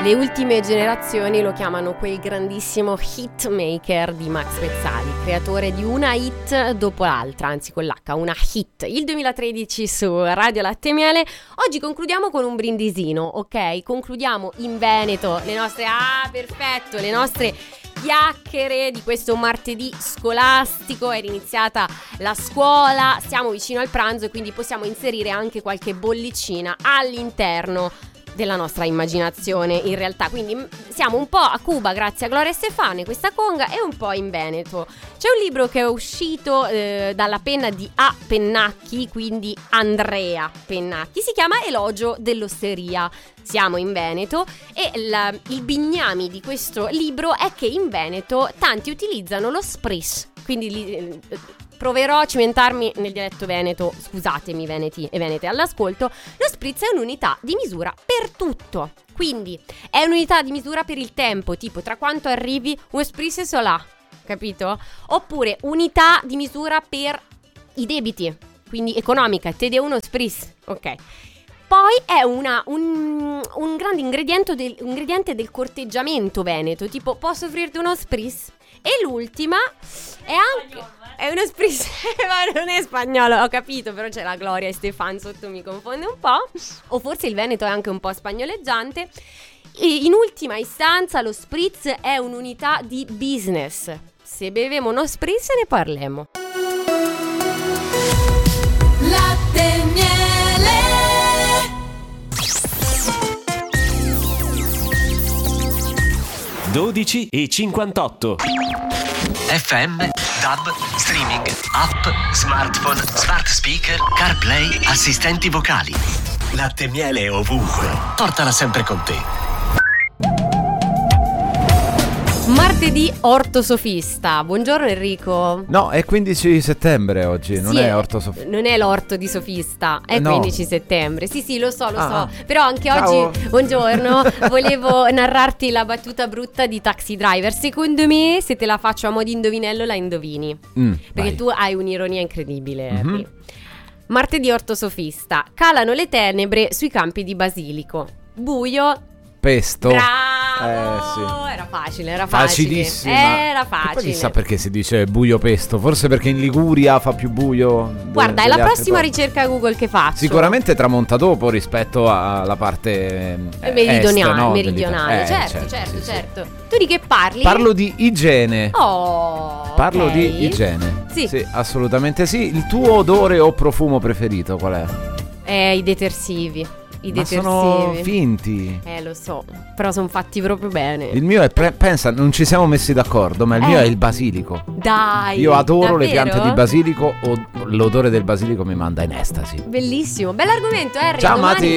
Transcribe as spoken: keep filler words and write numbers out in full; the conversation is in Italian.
Le ultime generazioni lo chiamano quel grandissimo hitmaker di Max Pezzali, creatore di una hit dopo l'altra, anzi con l'H, una hit. Il duemilatredici su Radio Latte e Miele. Oggi concludiamo con un brindisino, ok? Concludiamo in Veneto le nostre, ah perfetto, le nostre chiacchiere di questo martedì scolastico. È iniziata la scuola, siamo vicino al pranzo e quindi possiamo inserire anche qualche bollicina all'interno della nostra immaginazione, in realtà. Quindi siamo un po' a Cuba grazie a Gloria Stefani, questa conga, e un po' in Veneto. C'è un libro che è uscito eh, dalla penna di A. Pennacchi, quindi Andrea Pennacchi, si chiama Elogio dell'osteria. Siamo in Veneto e la, il bignami di questo libro è che in Veneto tanti utilizzano lo spritz, quindi li, eh, proverò a cimentarmi nel dialetto veneto, scusatemi veneti e venete all'ascolto. Lo spritz è un'unità di misura per tutto, quindi è un'unità di misura per il tempo, tipo tra quanto arrivi uno spritz solà, capito? Oppure unità di misura per i debiti, quindi economica, te de uno spritz, ok. Poi è una, un, un grande ingrediente del, ingrediente del corteggiamento veneto, tipo posso offrirti uno spritz? E l'ultima è anche... È uno spritz, ma non è spagnolo, ho capito, però c'è la Gloria e Stefan sotto, mi confonde un po'. O forse il Veneto è anche un po' spagnoleggiante. E in ultima istanza lo spritz è un'unità di business. Se beviamo uno spritz ne parliamo. Latte Miele. dodici e cinquantotto. F M, D A B, streaming, app, smartphone, smart speaker, CarPlay, assistenti vocali. Latte e Miele ovunque. Portala sempre con te. Martedì ortosofista. Buongiorno Enrico. No, è quindici settembre oggi, non sì, è ortosofista. Non è l'orto di sofista, è no. quindici settembre. Sì, sì, lo so, lo ah, so. Però anche ciao. oggi, buongiorno, volevo narrarti la battuta brutta di Taxi Driver. Secondo me, se te la faccio a mo' di indovinello, la indovini. Mm, perché vai. tu hai un'ironia incredibile, Mm-hmm. Henry. Martedì ortosofista. Calano le tenebre sui campi di basilico. Buio. Pesto. Bravo. Eh, sì. Era facile, era facile. Facilissima. Era E poi facile. chissà perché si dice buio pesto. Forse perché in Liguria fa più buio. de- Guarda, è delle la altre prossima parti. ricerca Google che faccio. Sicuramente tramonta dopo rispetto alla parte eh, meridionale, est, no? meridionale. Eh, certo, certo, sì, sì. certo. Tu di che parli? Parlo di igiene. Oh, Parlo ok. di igiene. Sì. assolutamente sì. Il tuo odore o profumo preferito qual è? Eh, i detersivi. I Ma detersivi. sono finti. Eh, lo so, però sono fatti proprio bene. Il mio è pre- pensa, non ci siamo messi d'accordo, ma il Eh. mio è il basilico. Dai. Io adoro le davvero? piante di basilico, o l'odore del basilico mi manda in estasi. Bellissimo, bell'argomento, Harry. Ciao domani... Mati.